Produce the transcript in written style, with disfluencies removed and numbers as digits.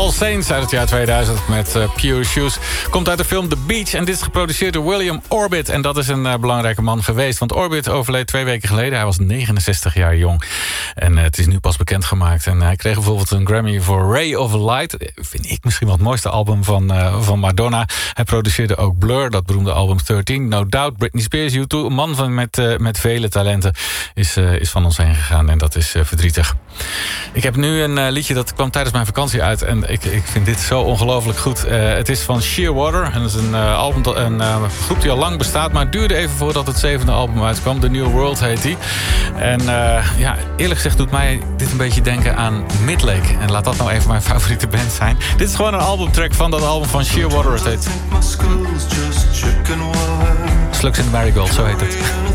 All Saints uit het jaar 2000 met Pure Shoes. Komt uit de film The Beach en dit is geproduceerd door William Orbit. En dat is een belangrijke man geweest. Want Orbit overleed 2 weken geleden. Hij was 69 jaar jong. En het is nu pas bekendgemaakt. En hij kreeg bijvoorbeeld een Grammy voor Ray of Light. Vind ik misschien wel het mooiste album van Madonna. Hij produceerde ook Blur, dat beroemde album 13. No Doubt, Britney Spears, U2. Een man met vele talenten is van ons heen gegaan. En dat is verdrietig. Ik heb nu een liedje dat kwam tijdens mijn vakantie uit. En ik vind dit zo ongelooflijk goed. Het is van Shearwater. En dat is een groep die al lang bestaat. Maar het duurde even voordat het 7e album uitkwam. The New World heet die. En eerlijk gezegd doet mij dit een beetje denken aan Midlake. En laat dat nou even mijn favoriete band zijn. Dit is gewoon een albumtrack van dat album van Shearwater. Het heet Slugs in the Marigold, zo heet het.